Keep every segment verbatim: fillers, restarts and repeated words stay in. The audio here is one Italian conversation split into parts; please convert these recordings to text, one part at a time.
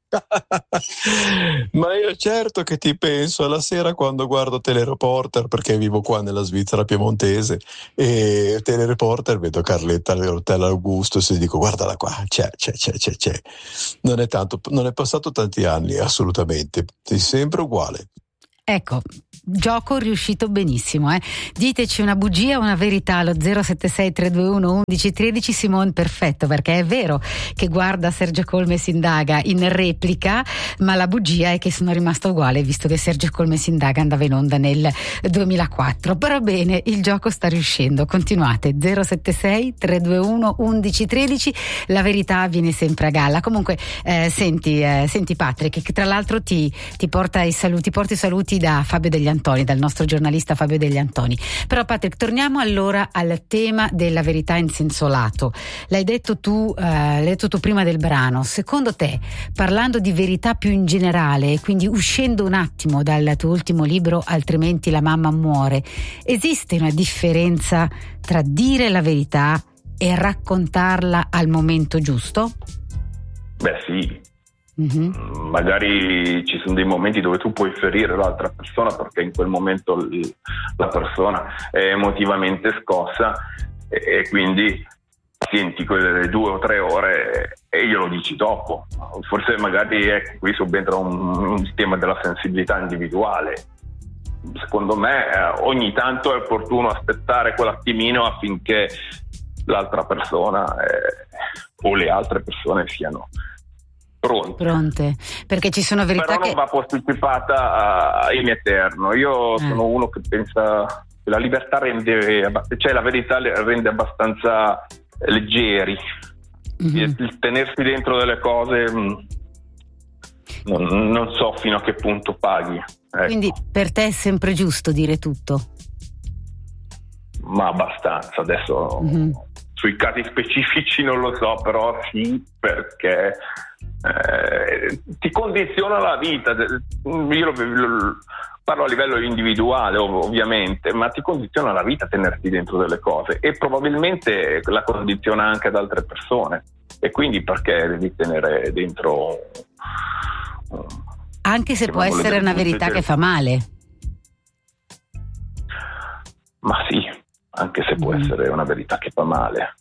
Ma io certo che ti penso alla sera quando guardo Telereporter, perché vivo qua nella Svizzera piemontese, e Telereporter vedo Carletta all'Hotel Augusto e dico guardala qua, c'è, c'è, c'è, c'è, c'è. Non è tanto, non è passato tanti anni, assolutamente, è sempre uguale. Ecco, gioco riuscito benissimo, eh. Diteci una bugia o una verità allo zero sette sei tre due uno uno uno uno uno tre. Simone, perfetto, perché è vero che guarda Sergio Colme Sindaga in replica, ma la bugia è che sono rimasta uguale, visto che Sergio Colme Sindaga andava in onda nel duemilaquattro. Però bene, il gioco sta riuscendo, continuate. Zero sette sei tre due uno uno uno uno tre. La verità viene sempre a galla. Comunque eh, senti, eh, senti Patrick, che tra l'altro ti, ti porta i saluti, porti i saluti da Fabio Degli Antoni, dal nostro giornalista Fabio Degli Antoni. Però Patrick, torniamo allora al tema della verità in senso lato. L'hai detto tu, eh, l'hai detto tu prima del brano. Secondo te, parlando di verità più in generale, quindi uscendo un attimo dal tuo ultimo libro Altrimenti la mamma muore, esiste una differenza tra dire la verità e raccontarla al momento giusto? Beh sì. Mm-hmm. Magari ci sono dei momenti dove tu puoi ferire l'altra persona perché in quel momento l- la persona è emotivamente scossa e, e quindi senti quelle due o tre ore e glielo dici dopo. Forse magari ecco, qui subentra un, un tema della sensibilità individuale. Secondo me eh, ogni tanto è opportuno aspettare quell'attimino affinché l'altra persona eh, o le altre persone siano Pronte. Pronte, perché ci sono verità però non che va posticipata uh, in eterno. Io eh. sono uno che pensa che la libertà rende, cioè la verità rende abbastanza leggeri. Mm-hmm. Il, il tenersi dentro delle cose mh, non, non so fino a che punto paghi. Ecco. Quindi per te è sempre giusto dire tutto? Ma abbastanza, adesso mm-hmm. sui casi specifici non lo so, però sì, perché Eh, ti condiziona la vita. Io lo, lo, parlo a livello individuale ov- ovviamente, ma ti condiziona la vita tenerti dentro delle cose e probabilmente la condiziona anche ad altre persone, e quindi perché devi tenere dentro anche se può essere una verità del... che fa male? Ma sì, anche se può mm. essere una verità che fa male,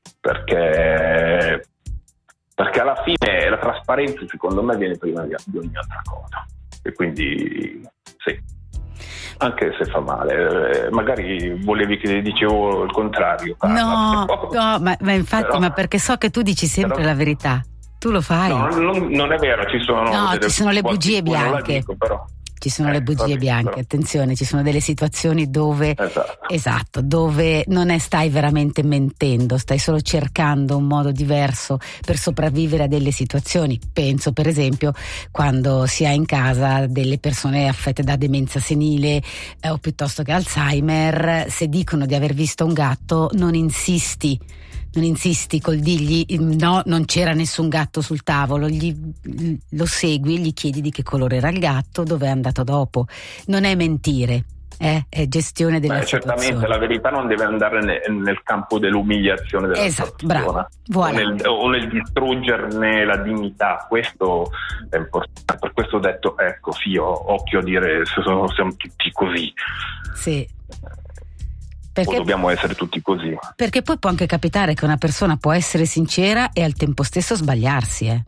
perché perché alla fine la trasparenza secondo me viene prima di, di ogni altra cosa, e quindi sì, anche se fa male. Eh, magari volevi che dicevo il contrario, Carla. No, no, ma, ma infatti però, ma perché so che tu dici sempre però, la verità, tu lo fai. No, non, non è vero, ci sono no, delle, ci sono le bugie bianche, dico, però. Ci sono eh, le bugie bianche, però. Attenzione, ci sono delle situazioni dove esatto. esatto, dove non è stai veramente mentendo, stai solo cercando un modo diverso per sopravvivere a delle situazioni. Penso per esempio quando si ha in casa delle persone affette da demenza senile eh, o piuttosto che Alzheimer, se dicono di aver visto un gatto non insisti. Non insisti col dirgli no, non c'era nessun gatto sul tavolo, gli, lo segui, gli chiedi di che colore era il gatto, dove è andato dopo. Non è mentire, eh? È gestione della Beh, situazione. Certamente la verità non deve andare nel, nel campo dell'umiliazione della esatto, persona, bravo. Voilà. o, nel, o nel distruggerne la dignità. Questo è importante. Per questo ho detto, ecco, sì, ho, occhio a dire se sono, siamo tutti così. Sì. Perché, o dobbiamo essere tutti così. Perché poi può anche capitare che una persona può essere sincera e al tempo stesso sbagliarsi, eh?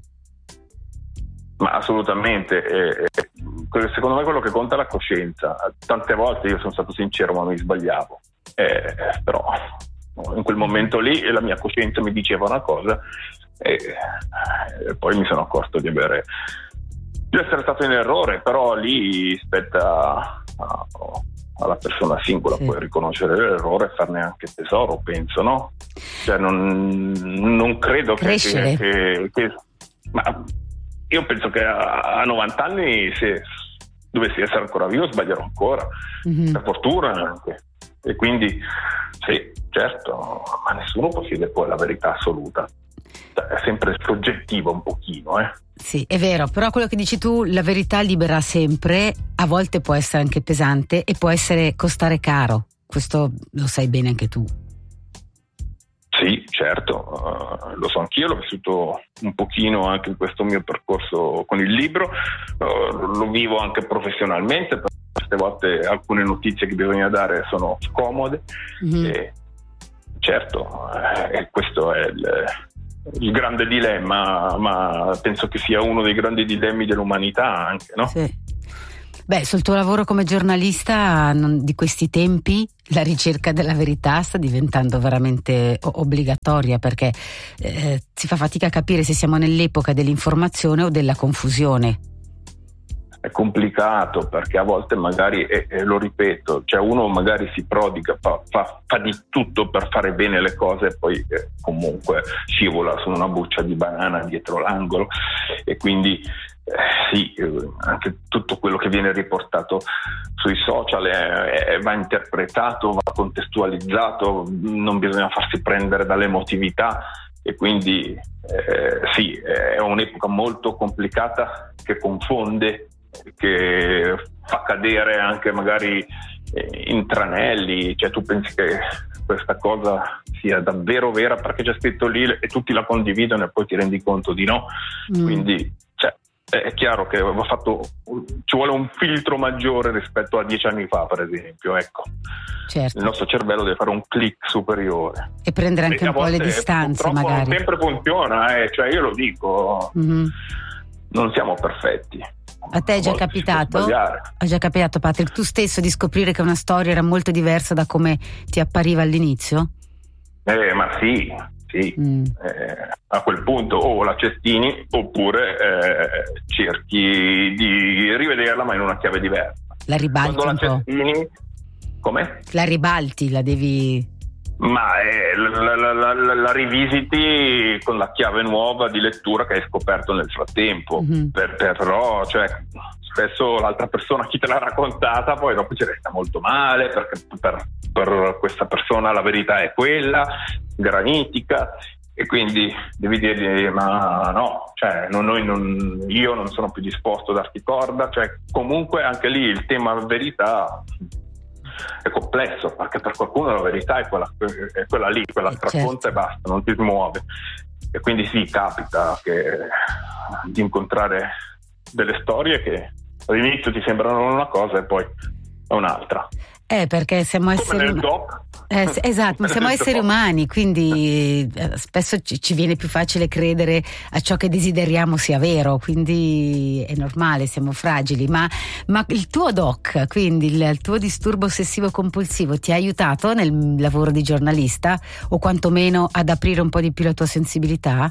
Ma assolutamente. Eh, secondo me quello che conta è la coscienza. Tante volte io sono stato sincero ma mi sbagliavo. Eh, però in quel momento lì la mia coscienza mi diceva una cosa e, e poi mi sono accorto di avere di essere stato in errore, però lì spetta a, alla persona singola sì. Poi riconoscere l'errore e farne anche tesoro, penso, no? Cioè non, non credo che, che, che, che ma io penso che a, a novanta anni se dovessi essere ancora vivo sbaglierò ancora, mm-hmm. per fortuna anche, e quindi sì, certo, ma nessuno possiede poi la verità assoluta, è sempre soggettivo un pochino, eh. Sì, è vero, però quello che dici tu, la verità libera sempre, a volte può essere anche pesante e può essere costare caro, questo lo sai bene anche tu. Sì, certo, uh, lo so anch'io, l'ho vissuto un pochino anche in questo mio percorso con il libro, uh, lo vivo anche professionalmente, perché queste volte alcune notizie che bisogna dare sono scomode, mm-hmm. e certo, eh, questo è il, il grande dilemma, ma penso che sia uno dei grandi dilemmi dell'umanità anche, no? Sì. Beh, sul tuo lavoro come giornalista non, di questi tempi la ricerca della verità sta diventando veramente obbligatoria, perché eh, si fa fatica a capire se siamo nell'epoca dell'informazione o della confusione. È complicato perché a volte magari, e, e lo ripeto, cioè uno magari si prodiga, fa, fa, fa di tutto per fare bene le cose e poi eh, comunque scivola su una buccia di banana dietro l'angolo, e quindi Eh, sì, anche tutto quello che viene riportato sui social è, è, va interpretato, va contestualizzato, non bisogna farsi prendere dall'emotività, e quindi eh, sì, è un'epoca molto complicata che confonde, che fa cadere anche magari in tranelli, cioè tu pensi che questa cosa sia davvero vera perché c'è scritto lì e tutti la condividono e poi ti rendi conto di no, mm. quindi è chiaro che va fatto, ci vuole un filtro maggiore rispetto a dieci anni fa, per esempio, ecco. Certo. Il nostro cervello deve fare un click superiore e prendere anche e un po' le distanze, magari. Non sempre funziona, eh. Cioè io lo dico, mm-hmm. non siamo perfetti. A te è già capitato? È già capitato, Patrick, tu stesso di scoprire che una storia era molto diversa da come ti appariva all'inizio? Eh, ma sì. Sì, mm. eh, a quel punto o la cestini oppure eh, cerchi di rivederla ma in una chiave diversa. La ribalti Quando un la po'. Cestini, come? La ribalti, la devi... Ma eh, la, la, la, la, la rivisiti con la chiave nuova di lettura che hai scoperto nel frattempo, mm-hmm. per, però cioè, spesso l'altra persona, chi te l'ha raccontata, poi dopo ci resta molto male perché per, per questa persona la verità è quella, granitica, e quindi devi dirgli ma no, cioè non, noi non, io non sono più disposto a darti corda, cioè comunque anche lì il tema verità è complesso, perché per qualcuno la verità è quella, è quella lì, quella che certo. racconta e basta, non ti smuove, e quindi sì, capita che, di incontrare delle storie che all'inizio ti sembrano una cosa e poi è un'altra. Eh, perché siamo Come esseri nel doc. Eh, esatto, ma siamo esseri umani, quindi eh, spesso ci, ci viene più facile credere a ciò che desideriamo sia vero, quindi è normale, siamo fragili. Ma, ma il tuo doc, quindi il, il tuo disturbo ossessivo compulsivo, ti ha aiutato nel lavoro di giornalista, o quantomeno ad aprire un po' di più la tua sensibilità?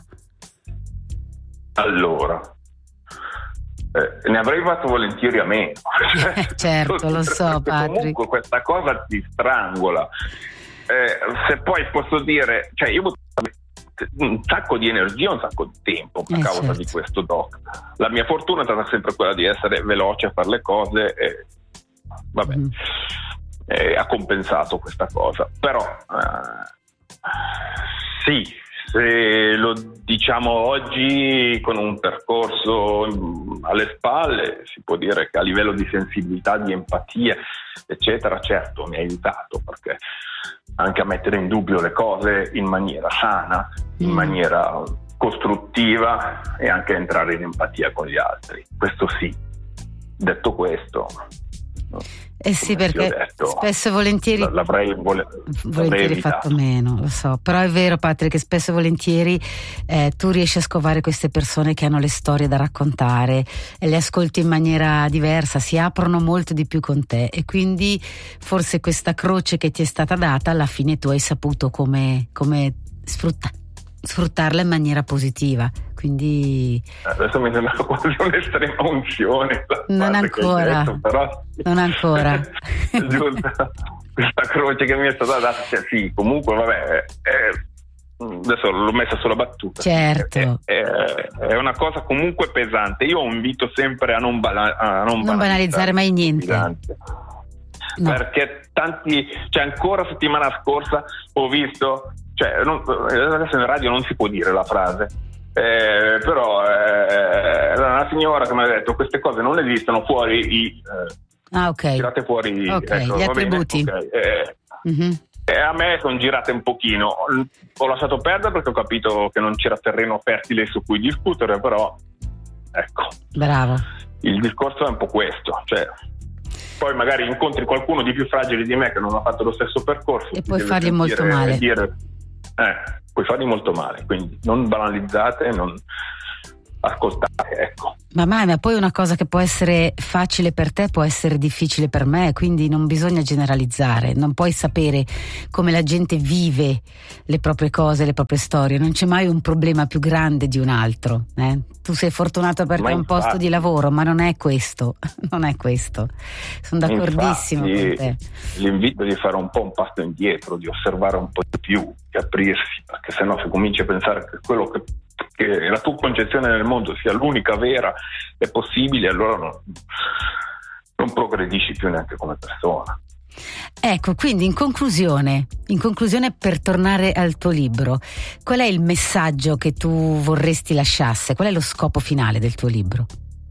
Allora, Eh, ne avrei fatto volentieri a meno. Certo, lo so, Patrick. Comunque questa cosa ti strangola. Eh, se poi posso dire, cioè io ho un sacco di energia, un sacco di tempo a eh, causa certo. di questo doc. La mia fortuna è stata sempre quella di essere veloce a fare le cose e vabbè, mm. eh, ha compensato questa cosa. Però eh, sì, se lo diciamo oggi con un percorso alle spalle, si può dire che a livello di sensibilità, di empatia, eccetera, certo mi ha aiutato, perché anche a mettere in dubbio le cose in maniera sana, in mm. maniera costruttiva, e anche entrare in empatia con gli altri. Questo sì. Detto questo, eh sì, perché detto, spesso e volentieri l'avrei vole- volentieri fatto meno, lo so, però è vero, Patrick, che spesso e volentieri eh, tu riesci a scovare queste persone che hanno le storie da raccontare e le ascolti in maniera diversa, si aprono molto di più con te, e quindi forse questa croce che ti è stata data alla fine tu hai saputo come, come sfrutta- sfruttarla in maniera positiva. Quindi adesso mi sembra quasi un'estrema unzione. Non ancora, detto, però non ancora. Giusta, questa croce che mi è stata data, cioè, sì, comunque vabbè, è, adesso l'ho messa sulla battuta. Certo. È, è, è una cosa comunque pesante. Io invito sempre a non, bala, a non, non banalizzare mai niente. No. Perché tanti, cioè ancora settimana scorsa ho visto, cioè non, adesso in radio non si può dire la frase. Eh, però eh, una signora che mi ha detto queste cose non esistono, fuori i eh, ah, ok, tirate fuori okay, ecco, gli attributi bene, okay. eh, mm-hmm. E a me sono girate un pochino, ho lasciato perdere perché ho capito che non c'era terreno fertile su cui discutere, però ecco, bravo. Il discorso è un po' questo, cioè poi magari incontri qualcuno di più fragile di me che non ha fatto lo stesso percorso e puoi fargli molto male. Dire, eh, puoi fargli molto male, quindi non banalizzate, non ascoltate, ecco. Ma mai, ma poi una cosa che può essere facile per te può essere difficile per me, quindi non bisogna generalizzare, non puoi sapere come la gente vive le proprie cose, le proprie storie, non c'è mai un problema più grande di un altro, eh? Tu sei fortunato perché hai un posto di lavoro, ma non è questo, non è questo. Sono d'accordissimo infatti, con te. L'invito è di fare un po' un passo indietro, di osservare un po' di più, di aprirsi, perché sennò se cominci a pensare che quello che che la tua concezione del mondo sia l'unica vera e possibile, allora non, non progredisci più neanche come persona. Ecco, quindi in conclusione, in conclusione per tornare al tuo libro, qual è il messaggio che tu vorresti lasciasse? Qual è lo scopo finale del tuo libro?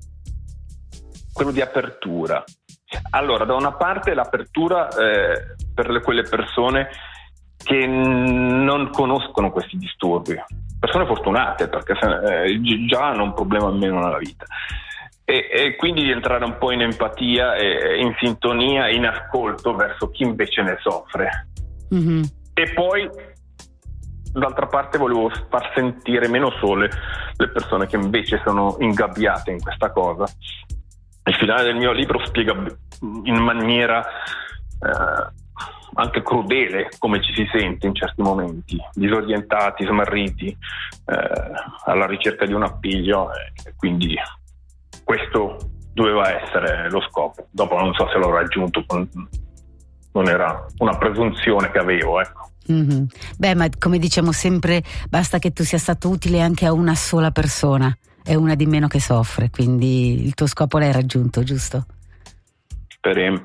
Quello di apertura. Allora, da una parte l'apertura eh, per le, quelle persone che non conoscono questi disturbi, persone fortunate perché eh, già hanno un problema in meno nella vita, e, e quindi di entrare un po' in empatia e in sintonia, in ascolto verso chi invece ne soffre. Mm-hmm. E poi d'altra parte volevo far sentire meno sole le persone che invece sono ingabbiate in questa cosa. Il finale del mio libro spiega in maniera eh, anche crudele come ci si sente in certi momenti, disorientati, smarriti, eh, alla ricerca di un appiglio, e quindi questo doveva essere lo scopo. Dopo non so se l'ho raggiunto, non era una presunzione che avevo, ecco. Mm-hmm. Beh, ma come diciamo sempre, basta che tu sia stato utile anche a una sola persona, è una di meno che soffre, quindi il tuo scopo l'hai raggiunto, giusto? Speriamo.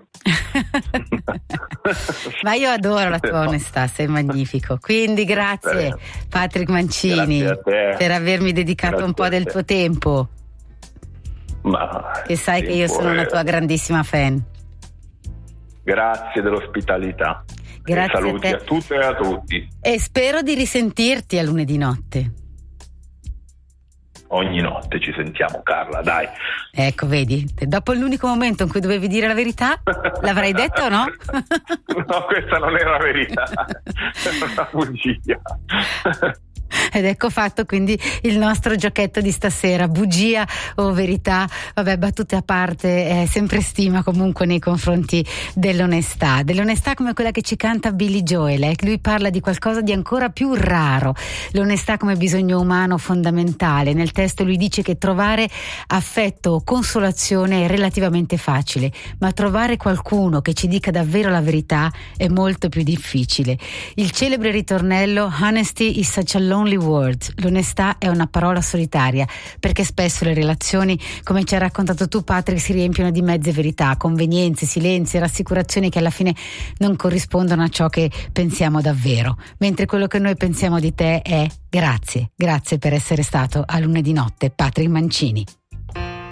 Ma io adoro la tua onestà, sei magnifico, quindi grazie Patrick Mancini per avermi dedicato grazie un po' del tuo tempo. Ma e sai che io sono è... una tua grandissima fan. Grazie dell'ospitalità. Grazie, e saluti a, te. a tutte e a tutti, e spero di risentirti a lunedì notte. Ogni notte ci sentiamo, Carla, dai. Ecco, vedi, dopo l'unico momento in cui dovevi dire la verità, l'avrai detta o no? No, questa non era la verità, era una bugia. Ed ecco fatto quindi il nostro giochetto di stasera, bugia o verità. Vabbè, battute a parte, eh, sempre stima comunque nei confronti dell'onestà dell'onestà come quella che ci canta Billy Joel, eh? Lui parla di qualcosa di ancora più raro, l'onestà come bisogno umano fondamentale. Nel testo lui dice che trovare affetto o consolazione è relativamente facile, ma trovare qualcuno che ci dica davvero la verità è molto più difficile. Il celebre ritornello "Honesty is such a lonely word", l'onestà è una parola solitaria, perché spesso le relazioni, come ci hai raccontato tu Patrick, si riempiono di mezze verità, convenienze, silenzi, rassicurazioni che alla fine non corrispondono a ciò che pensiamo davvero, mentre quello che noi pensiamo di te è grazie, grazie per essere stato a lunedì notte, Patrick Mancini.